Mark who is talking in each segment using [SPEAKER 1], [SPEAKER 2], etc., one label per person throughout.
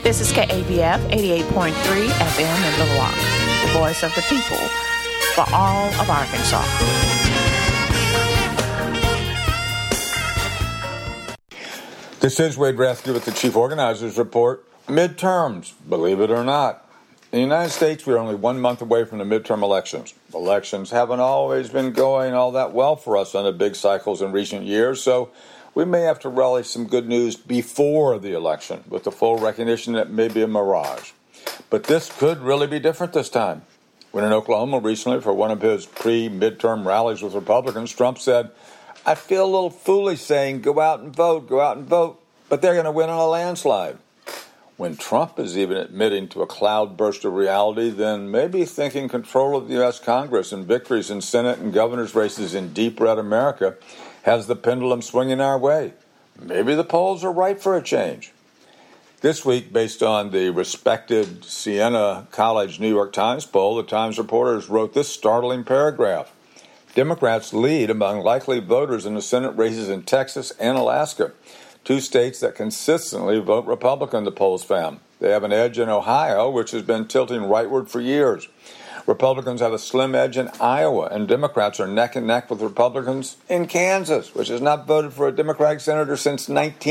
[SPEAKER 1] This is KABF 88.3 FM in Little Rock, the voice of the people for all of Arkansas.
[SPEAKER 2] This is Wade Rathke with the Chief Organizers Report. Midterms, believe it or not. In the United States, we're only 1 month away from the midterm elections. Elections haven't always been going all that well for us on the big cycles in recent years, so we may have to relish some good news before the election with the full recognition that it may be a mirage. But this could really be different this time. When in Oklahoma recently for one of his pre-midterm rallies with Republicans, Trump said, "I feel a little foolish saying go out and vote, but they're going to win on a landslide." When Trump is even admitting to a cloudburst of reality, then maybe thinking control of the U.S. Congress and victories in Senate and governor's races in deep red America has the pendulum swinging our way. Maybe the polls are right for a change. This week, based on the respected Siena College New York Times poll, the Times reporters wrote this startling paragraph. Democrats lead among likely voters in the Senate races in Texas and Alaska, two states that consistently vote Republican, the polls found. They have an edge in Ohio, which has been tilting rightward for years. Republicans have a slim edge in Iowa, and Democrats are neck and neck with Republicans in Kansas, which has not voted for a Democratic senator since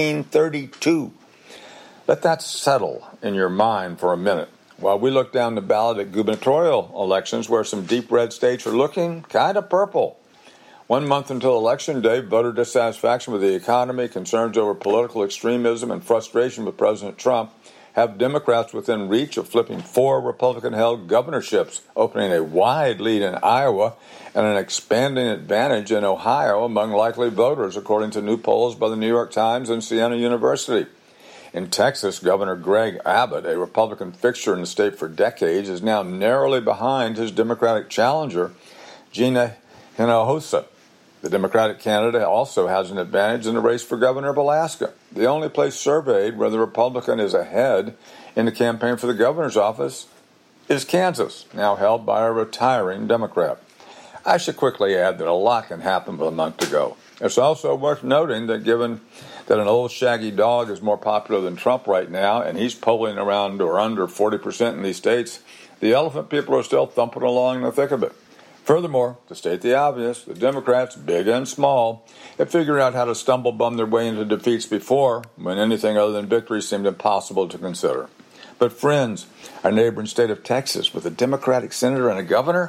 [SPEAKER 2] 1932. Let that settle in your mind for a minute while we look down the ballot at gubernatorial elections where some deep red states are looking kind of purple. 1 month until Election Day, voter dissatisfaction with the economy, concerns over political extremism, and frustration with President Trump have Democrats within reach of flipping 4 Republican-held governorships, opening a wide lead in Iowa and an expanding advantage in Ohio among likely voters, according to new polls by the New York Times and Siena University. In Texas, Governor Greg Abbott, a Republican fixture in the state for decades, is now narrowly behind his Democratic challenger, Gina Hinojosa. The Democratic candidate also has an advantage in the race for governor of Alaska, the only place surveyed where the Republican is ahead in the campaign for the governor's office is Kansas, now held by a retiring Democrat. I should quickly add that a lot can happen with a month to go. It's also worth noting that given that an old shaggy dog is more popular than Trump right now, and he's polling around or under 40% in these states, the elephant people are still thumping along in the thick of it. Furthermore, to state the obvious, the Democrats, big and small, have figured out how to stumble bum their way into defeats before, when anything other than victory seemed impossible to consider. But friends, our neighboring state of Texas, with a Democratic senator and a governor,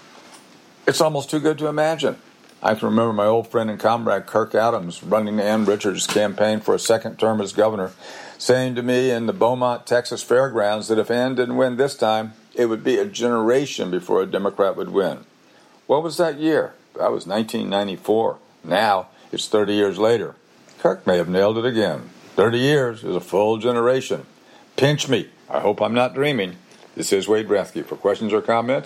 [SPEAKER 2] it's almost too good to imagine. I can remember my old friend and comrade Kirk Adams running Ann Richards' campaign for a second term as governor, saying to me in the Beaumont, Texas fairgrounds that if Ann didn't win this time, it would be a generation before a Democrat would win. What was that year? That was 1994. Now, it's 30 years later. Kirk may have nailed it again. 30 years is a full generation. Pinch me. I hope I'm not dreaming. This is Wade Rathke. For questions or comments,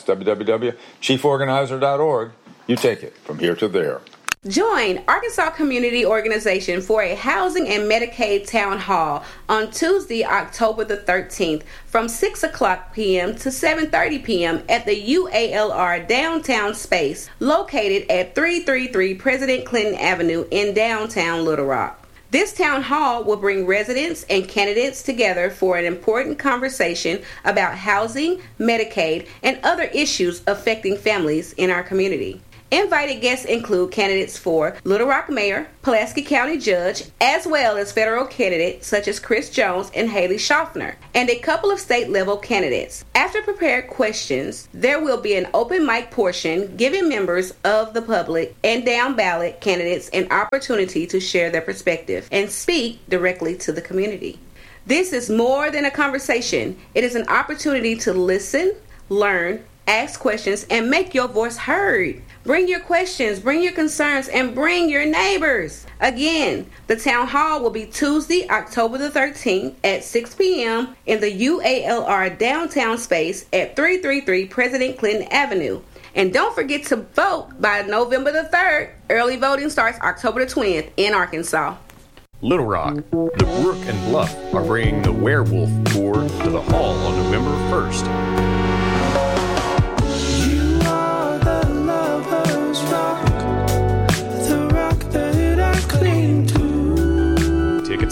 [SPEAKER 2] www.chieforganizer.org. You take it from here to there.
[SPEAKER 3] Join Arkansas Community Organization for a Housing and Medicaid Town Hall on Tuesday, October the 13th from 6 o'clock p.m. to 7:30 p.m. at the UALR Downtown Space located at 333 President Clinton Avenue in downtown Little Rock. This town hall will bring residents and candidates together for an important conversation about housing, Medicaid, and other issues affecting families in our community. Invited guests include candidates for Little Rock Mayor, Pulaski County Judge, as well as federal candidates such as Chris Jones and Haley Schaffner, and a couple of state-level candidates. After prepared questions, there will be an open mic portion giving members of the public and down-ballot candidates an opportunity to share their perspective and speak directly to the community. This is more than a conversation. It is an opportunity to listen, learn, ask questions, and make your voice heard. Bring your questions, bring your concerns, and bring your neighbors. Again, the town hall will be Tuesday, October the 13th at 6 p.m. in the UALR Downtown Space at 333 President Clinton Avenue. And don't forget to vote by November the 3rd. Early voting starts October the 20th in Arkansas.
[SPEAKER 4] Little Rock, the Brook and Bluff are bringing the Werewolf Tour to the hall on November 1st.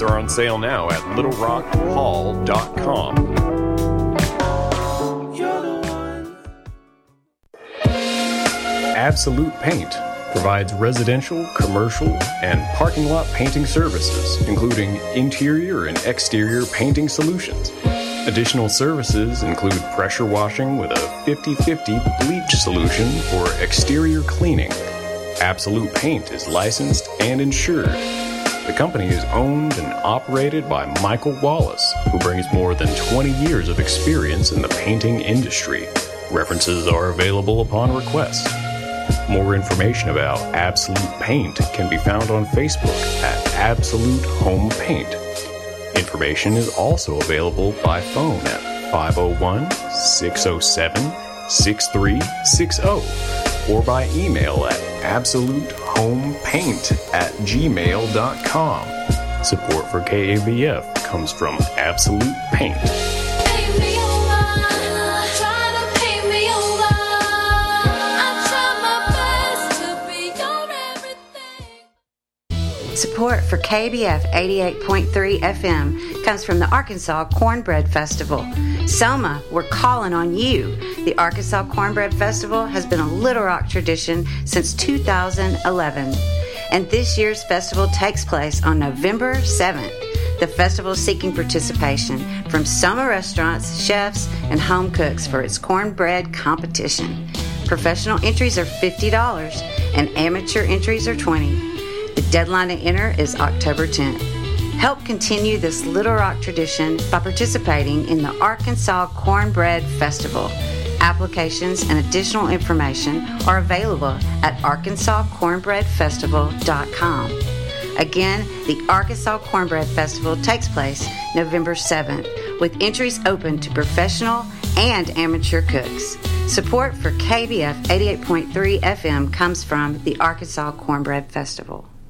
[SPEAKER 4] Tickets are on sale now at littlerockhall.com. Absolute Paint provides residential, commercial, and parking lot painting services, including interior and exterior painting solutions. Additional services include pressure washing with a 50/50 bleach solution for exterior cleaning. Absolute Paint is licensed and insured. The company is owned and operated by Michael Wallace, who brings more than 20 years of experience in the painting industry. References are available upon request. More information about Absolute Paint can be found on Facebook at Absolute Home Paint. Information is also available by phone at 501-607-6360 or by email at absolutehomepaint@gmail.com. Support for KABF comes from Absolute Paint.
[SPEAKER 5] Support for KBF 88.3 FM comes from the Arkansas Cornbread Festival. Soma, we're calling on you. The Arkansas Cornbread Festival has been a Little Rock tradition since 2011. And this year's festival takes place on November 7th. The festival is seeking participation from Soma restaurants, chefs, and home cooks for its cornbread competition. Professional entries are $50 and amateur entries are $20. The deadline to enter is October 10th. Help continue this Little Rock tradition by participating in the Arkansas Cornbread Festival. Applications and additional information are available at arkansascornbreadfestival.com. Again, the Arkansas Cornbread Festival takes place November 7th, with entries open to professional and amateur cooks. Support for KBF 88.3 FM comes from the Arkansas Cornbread Festival.